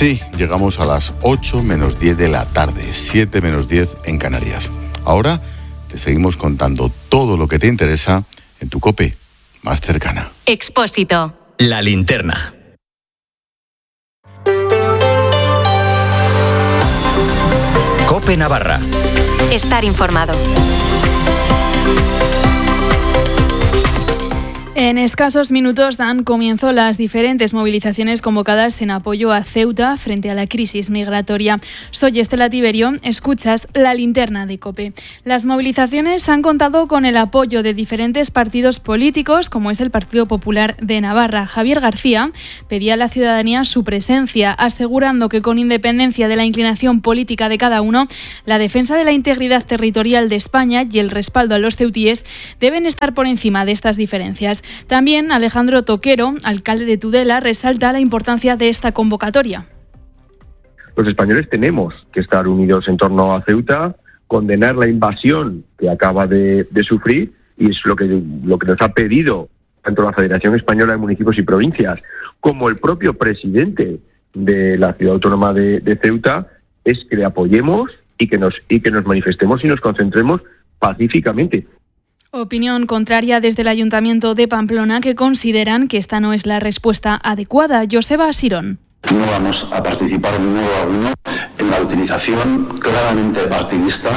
Sí, llegamos a las 8 menos 10 de la tarde, 7 menos 10 en Canarias. Ahora te seguimos contando todo lo que te interesa en tu COPE más cercana. Expósito. La linterna. COPE Navarra. Estar informado. En escasos minutos dan comienzo las diferentes movilizaciones convocadas en apoyo a Ceuta frente a la crisis migratoria. Soy Estela Tiberio, escuchas La Linterna de COPE. Las movilizaciones han contado con el apoyo de diferentes partidos políticos, como es el Partido Popular de Navarra. Javier García pedía a la ciudadanía su presencia, asegurando que con independencia de la inclinación política de cada uno, la defensa de la integridad territorial de España y el respaldo a los ceutíes deben estar por encima de estas diferencias. También Alejandro Toquero, alcalde de Tudela, resalta la importancia de esta convocatoria. Los españoles tenemos que estar unidos en torno a Ceuta, condenar la invasión que acaba de sufrir, y es lo que nos ha pedido tanto la Federación Española de Municipios y Provincias como el propio presidente de la Ciudad Autónoma de Ceuta, es que le apoyemos y que nos manifestemos y nos concentremos pacíficamente. Opinión contraria desde el Ayuntamiento de Pamplona, que consideran que esta no es la respuesta adecuada. Joseba Asirón. No vamos a participar de modo alguno en la utilización claramente partidista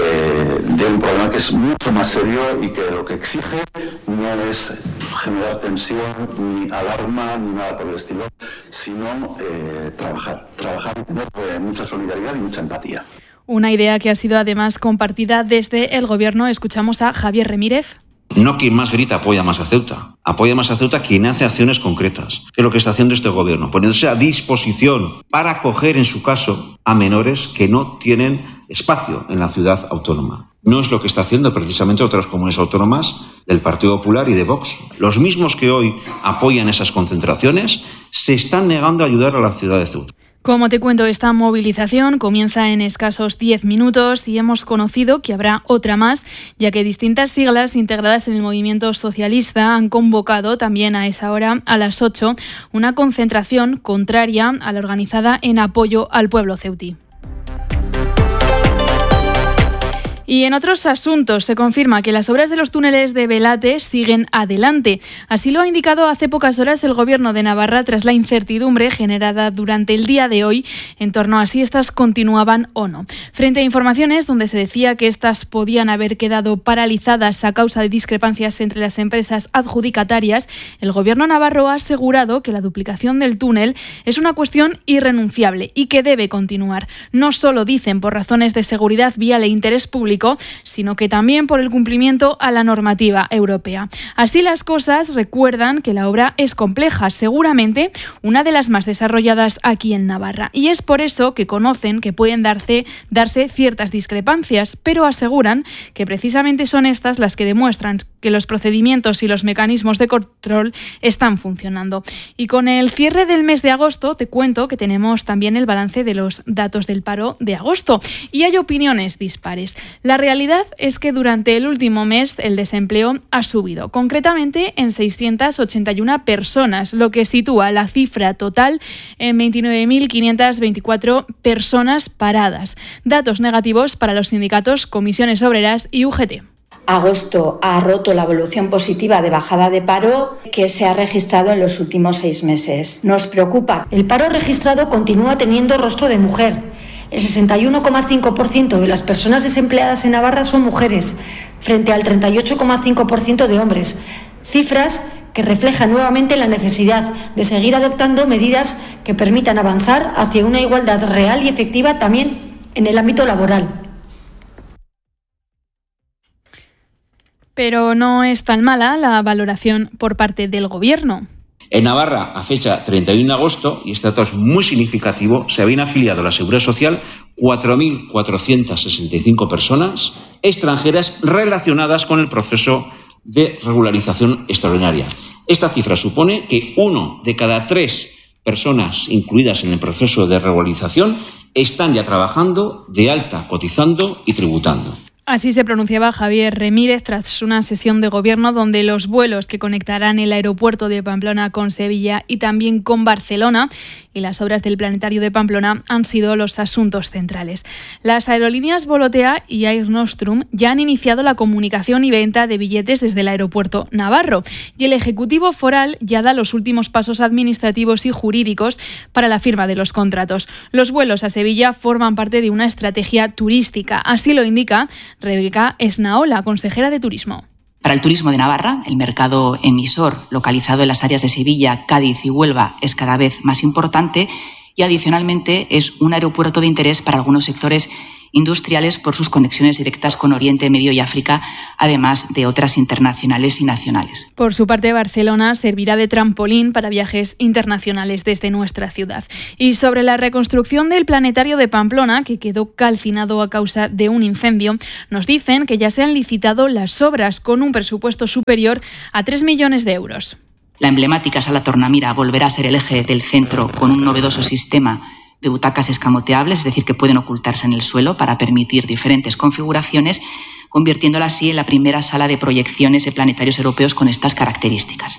de un problema que es mucho más serio y que lo que exige no es generar tensión, ni alarma, ni nada por el estilo, sino trabajar y tener mucha solidaridad y mucha empatía. Una idea que ha sido además compartida desde el Gobierno. Escuchamos a Javier Remírez. No quien más grita apoya más a Ceuta. Apoya más a Ceuta quien hace acciones concretas. ¿Qué es lo que está haciendo este Gobierno? Poniéndose a disposición para acoger, en su caso, a menores que no tienen espacio en la ciudad autónoma. No es lo que está haciendo precisamente otras comunidades autónomas del Partido Popular y de Vox. Los mismos que hoy apoyan esas concentraciones se están negando a ayudar a la ciudad de Ceuta. Como te cuento, esta movilización comienza en escasos 10 minutos y hemos conocido que habrá otra más, ya que distintas siglas integradas en el movimiento socialista han convocado también a esa hora, a las 8, una concentración contraria a la organizada en apoyo al pueblo ceutí. Y en otros asuntos se confirma que las obras de los túneles de Belate siguen adelante. Así lo ha indicado hace pocas horas el Gobierno de Navarra tras la incertidumbre generada durante el día de hoy en torno a si estas continuaban o no. Frente a informaciones donde se decía que estas podían haber quedado paralizadas a causa de discrepancias entre las empresas adjudicatarias, el Gobierno navarro ha asegurado que la duplicación del túnel es una cuestión irrenunciable y que debe continuar. No solo dicen por razones de seguridad vial e interés público, sino que también por el cumplimiento a la normativa europea. Así las cosas, recuerdan que la obra es compleja, seguramente una de las más desarrolladas aquí en Navarra, y es por eso que conocen que pueden darse ciertas discrepancias, pero aseguran que precisamente son estas las que demuestran que los procedimientos y los mecanismos de control están funcionando. Y con el cierre del mes de agosto, te cuento que tenemos también el balance de los datos del paro de agosto, y hay opiniones dispares. La realidad es que durante el último mes el desempleo ha subido, concretamente en 681 personas, lo que sitúa la cifra total en 29.524 personas paradas. Datos negativos para los sindicatos, comisiones obreras y UGT. Agosto ha roto la evolución positiva de bajada de paro que se ha registrado en los últimos 6 meses. Nos preocupa. El paro registrado continúa teniendo rostro de mujer. El 61,5% de las personas desempleadas en Navarra son mujeres, frente al 38,5% de hombres. Cifras que reflejan nuevamente la necesidad de seguir adoptando medidas que permitan avanzar hacia una igualdad real y efectiva también en el ámbito laboral. Pero no es tan mala la valoración por parte del Gobierno. En Navarra, a fecha 31 de agosto, y este dato es muy significativo, se habían afiliado a la Seguridad Social 4.465 personas extranjeras relacionadas con el proceso de regularización extraordinaria. Esta cifra supone que 1 de cada 3 personas incluidas en el proceso de regularización están ya trabajando de alta, cotizando y tributando. Así se pronunciaba Javier Remírez tras una sesión de gobierno donde los vuelos que conectarán el aeropuerto de Pamplona con Sevilla y también con Barcelona y las obras del planetario de Pamplona han sido los asuntos centrales. Las aerolíneas Volotea y Air Nostrum ya han iniciado la comunicación y venta de billetes desde el aeropuerto navarro y el Ejecutivo Foral ya da los últimos pasos administrativos y jurídicos para la firma de los contratos. Los vuelos a Sevilla forman parte de una estrategia turística, así lo indica Rebeca Esnaola, consejera de Turismo. Para el turismo de Navarra, el mercado emisor localizado en las áreas de Sevilla, Cádiz y Huelva es cada vez más importante y adicionalmente es un aeropuerto de interés para algunos sectores industriales por sus conexiones directas con Oriente Medio y África, además de otras internacionales y nacionales. Por su parte, Barcelona servirá de trampolín para viajes internacionales desde nuestra ciudad. Y sobre la reconstrucción del planetario de Pamplona, que quedó calcinado a causa de un incendio, nos dicen que ya se han licitado las obras con un presupuesto superior a 3 millones de euros. La emblemática Sala Tornamira volverá a ser el eje del centro con un novedoso sistema de butacas escamoteables, es decir, que pueden ocultarse en el suelo para permitir diferentes configuraciones, convirtiéndola así en la primera sala de proyecciones de planetarios europeos con estas características.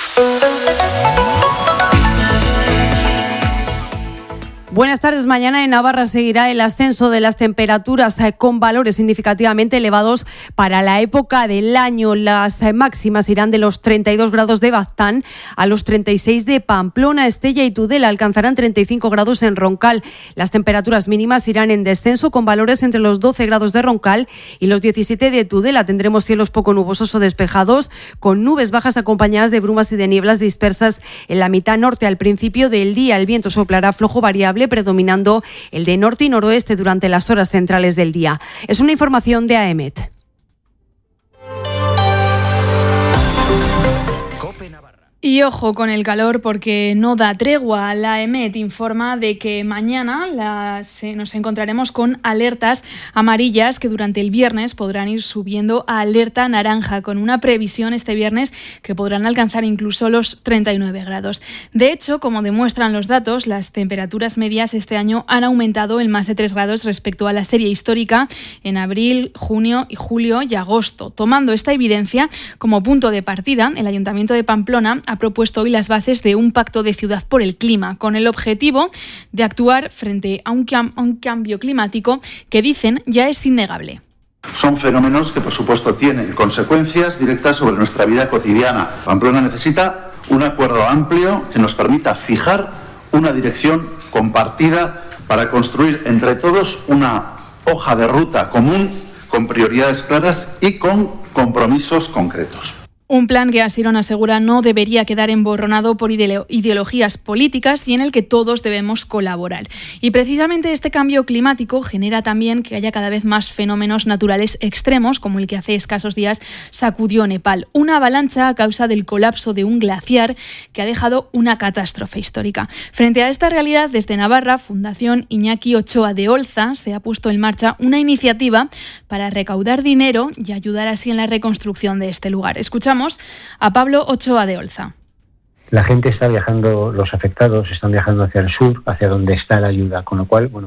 Buenas tardes. Mañana en Navarra seguirá el ascenso de las temperaturas con valores significativamente elevados para la época del año. Las máximas irán de los 32 grados de Baztán a los 36 de Pamplona, Estella y Tudela. Alcanzarán 35 grados en Roncal. Las temperaturas mínimas irán en descenso con valores entre los 12 grados de Roncal y los 17 de Tudela. Tendremos cielos poco nubosos o despejados con nubes bajas acompañadas de brumas y de nieblas dispersas en la mitad norte. Al principio del día el viento soplará flojo variable, predominando el de norte y noroeste durante las horas centrales del día. Es una información de AEMET. Y ojo con el calor porque no da tregua. La AEMET informa de que mañana nos encontraremos con alertas amarillas que durante el viernes podrán ir subiendo a alerta naranja, con una previsión este viernes que podrán alcanzar incluso los 39 grados. De hecho, como demuestran los datos, las temperaturas medias este año han aumentado en más de 3 grados respecto a la serie histórica en abril, junio, julio y agosto. Tomando esta evidencia como punto de partida, el Ayuntamiento de Pamplona ha propuesto hoy las bases de un pacto de ciudad por el clima, con el objetivo de actuar frente a un cambio climático que dicen ya es innegable. Son fenómenos que, por supuesto, tienen consecuencias directas sobre nuestra vida cotidiana. Pamplona necesita un acuerdo amplio que nos permita fijar una dirección compartida para construir entre todos una hoja de ruta común con prioridades claras y con compromisos concretos. Un plan que Asirón asegura no debería quedar emborronado por ideologías políticas y en el que todos debemos colaborar. Y precisamente este cambio climático genera también que haya cada vez más fenómenos naturales extremos, como el que hace escasos días sacudió Nepal. Una avalancha a causa del colapso de un glaciar que ha dejado una catástrofe histórica. Frente a esta realidad, desde Navarra, Fundación Iñaki Ochoa de Olza se ha puesto en marcha una iniciativa para recaudar dinero y ayudar así en la reconstrucción de este lugar. Escuchamos a Pablo Ochoa de Olza. La gente está viajando, los afectados están viajando hacia el sur, hacia donde está la ayuda, con lo cual,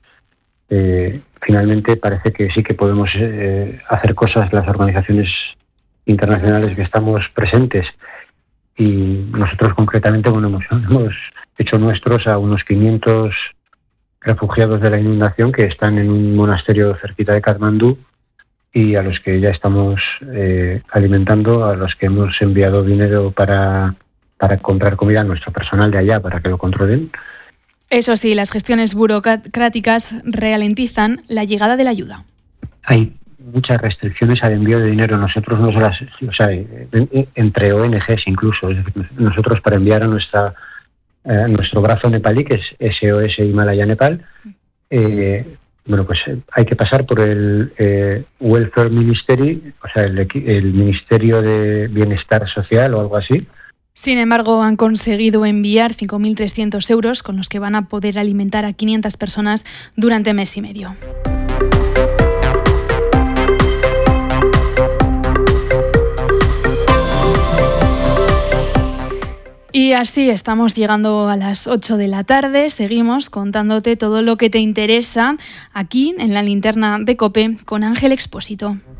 finalmente parece que sí que podemos hacer cosas las organizaciones internacionales que estamos presentes, y nosotros concretamente hemos hecho nuestros a unos 500 refugiados de la inundación que están en un monasterio cerquita de Katmandú, y a los que ya estamos alimentando, a los que hemos enviado dinero para comprar comida a nuestro personal de allá para que lo controlen. Eso sí, las gestiones burocráticas ralentizan la llegada de la ayuda. Hay muchas restricciones al envío de dinero. Nosotros no se las, entre ONGs incluso. Es decir, nosotros para enviar a nuestro brazo nepalí, que es SOS Himalaya Nepal, hay que pasar por el Welfare Ministry, el Ministerio de Bienestar Social o algo así. Sin embargo, han conseguido enviar 5.300 euros con los que van a poder alimentar a 500 personas durante mes y medio. Y así estamos llegando a las 8 de la tarde. Seguimos contándote todo lo que te interesa aquí en la linterna de COPE con Ángel Expósito.